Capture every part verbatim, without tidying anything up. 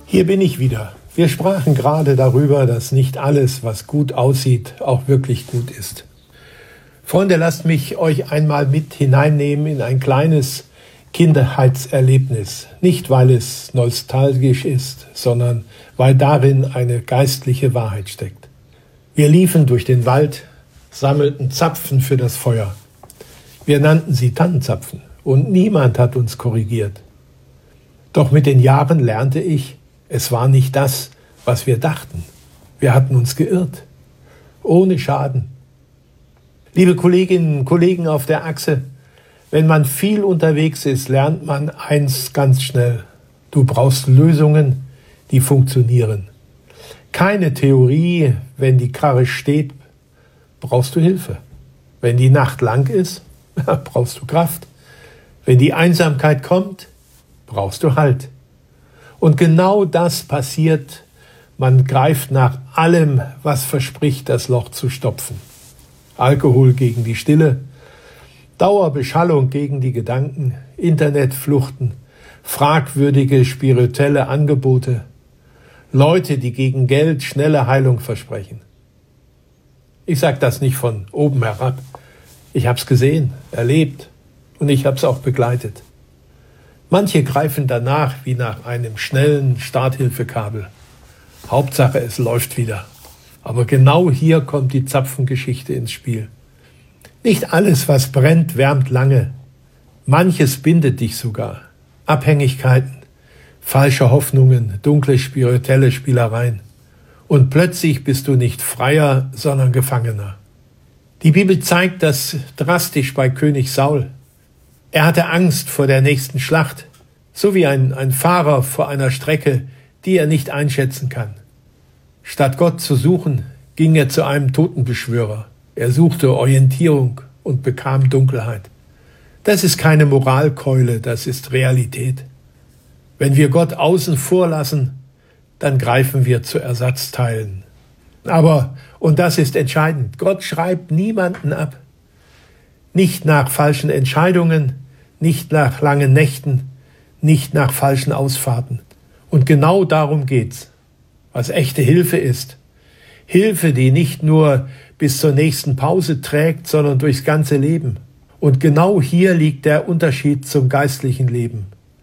Hier bin ich wieder. Wir sprachen gerade darüber, dass nicht alles, was gut aussieht, auch wirklich gut ist. Freunde, lasst mich euch einmal mit hineinnehmen in ein kleines Kindheitserlebnis. Nicht, weil es nostalgisch ist, sondern weil darin eine geistliche Wahrheit steckt. Wir liefen durch den Wald, sammelten Zapfen für das Feuer. Wir nannten sie Tannenzapfen und niemand hat uns korrigiert. Doch mit den Jahren lernte ich, es war nicht das, was wir dachten. Wir hatten uns geirrt, ohne Schaden. Liebe Kolleginnen und Kollegen auf der Achse, wenn man viel unterwegs ist, lernt man eins ganz schnell. Du brauchst Lösungen, die funktionieren. Keine Theorie, wenn die Karre steht, brauchst du Hilfe. Wenn die Nacht lang ist, brauchst du Kraft. Wenn die Einsamkeit kommt, brauchst du Halt. Und genau das passiert. Man greift nach allem, was verspricht, das Loch zu stopfen. Alkohol gegen die Stille, Dauerbeschallung gegen die Gedanken, Internetfluchten, fragwürdige spirituelle Angebote, Leute, die gegen Geld schnelle Heilung versprechen. Ich sage das nicht von oben herab. Ich habe es gesehen, erlebt und ich habe es auch begleitet. Manche greifen danach wie nach einem schnellen Starthilfekabel. Hauptsache, es läuft wieder. Aber genau hier kommt die Zapfengeschichte ins Spiel. Nicht alles, was brennt, wärmt lange. Manches bindet dich sogar. Abhängigkeiten, falsche Hoffnungen, dunkle spirituelle Spielereien. Und plötzlich bist du nicht Freier, sondern Gefangener. Die Bibel zeigt das drastisch bei König Saul. Er hatte Angst vor der nächsten Schlacht, so wie ein, ein Fahrer vor einer Strecke, die er nicht einschätzen kann. Statt Gott zu suchen, ging er zu einem Totenbeschwörer. Er suchte Orientierung und bekam Dunkelheit. Das ist keine Moralkeule, das ist Realität. Wenn wir Gott außen vor lassen, dann greifen wir zu Ersatzteilen. Aber, und das ist entscheidend, Gott schreibt niemanden ab. Nicht nach falschen Entscheidungen, nicht nach langen Nächten, nicht nach falschen Ausfahrten. Und genau darum geht's, was echte Hilfe ist. Hilfe, die nicht nur bis zur nächsten Pause trägt, sondern durchs ganze Leben. Und genau hier liegt der Unterschied zum geistlichen Leben.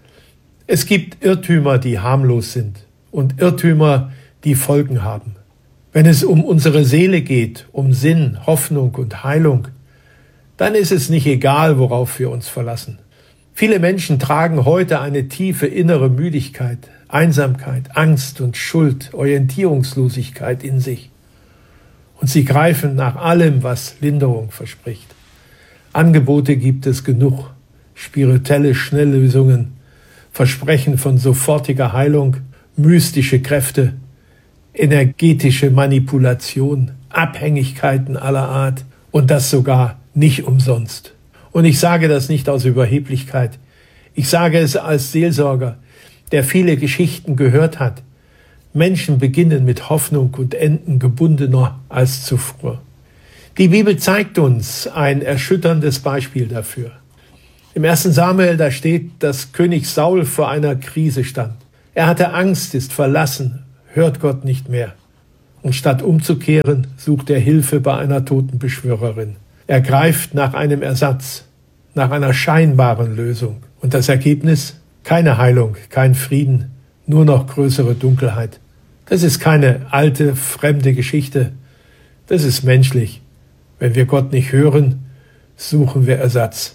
Es gibt Irrtümer, die harmlos sind und Irrtümer, die Folgen haben. Wenn es um unsere Seele geht, um Sinn, Hoffnung und Heilung, dann ist es nicht egal, worauf wir uns verlassen. Viele Menschen tragen heute eine tiefe innere Müdigkeit, Einsamkeit, Angst und Schuld, Orientierungslosigkeit in sich. Und sie greifen nach allem, was Linderung verspricht. Angebote gibt es genug, spirituelle Schnelllösungen, Versprechen von sofortiger Heilung, mystische Kräfte, energetische Manipulation, Abhängigkeiten aller Art und das sogar nicht umsonst. Und ich sage das nicht aus Überheblichkeit. Ich sage es als Seelsorger, der viele Geschichten gehört hat. Menschen beginnen mit Hoffnung und enden gebundener als zuvor. Die Bibel zeigt uns ein erschütterndes Beispiel dafür. Im ersten Samuel, da steht, dass König Saul vor einer Krise stand. Er hatte Angst, ist verlassen, hört Gott nicht mehr. Und statt umzukehren, sucht er Hilfe bei einer Totenbeschwörerin. Er greift nach einem Ersatz, nach einer scheinbaren Lösung. Und das Ergebnis? Keine Heilung, kein Frieden, nur noch größere Dunkelheit. Das ist keine alte, fremde Geschichte. Das ist menschlich. Wenn wir Gott nicht hören, suchen wir Ersatz.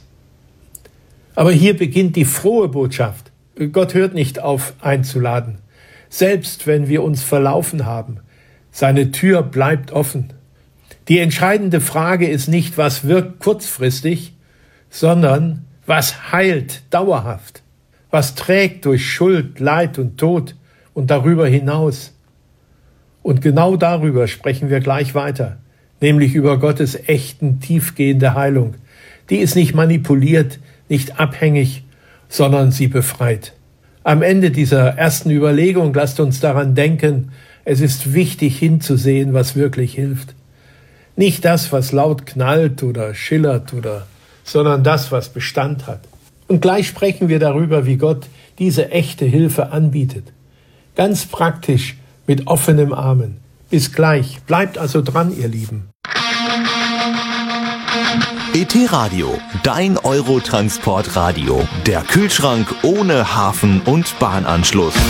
Aber hier beginnt die frohe Botschaft. Gott hört nicht auf, einzuladen. Selbst wenn wir uns verlaufen haben, seine Tür bleibt offen. Die entscheidende Frage ist nicht, was wirkt kurzfristig, sondern was heilt dauerhaft, was trägt durch Schuld, Leid und Tod und darüber hinaus. Und genau darüber sprechen wir gleich weiter, nämlich über Gottes echten, tiefgehende Heilung. Die ist nicht manipuliert, nicht abhängig, sondern sie befreit. Am Ende dieser ersten Überlegung lasst uns daran denken, es ist wichtig hinzusehen, was wirklich hilft. Nicht das, was laut knallt oder schillert, oder, sondern das, was Bestand hat. Und gleich sprechen wir darüber, wie Gott diese echte Hilfe anbietet. Ganz praktisch mit offenem Armen. Bis gleich. Bleibt also dran, ihr Lieben. E T-Radio, dein Eurotransportradio. Der Kühlschrank ohne Hafen- und Bahnanschluss.